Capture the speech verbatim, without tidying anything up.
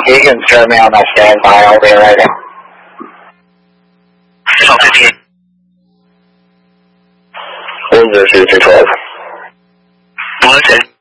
You can start me on my standby. I'll be ready. twelve fifty-eight. one zero two two twelve. Bulletin.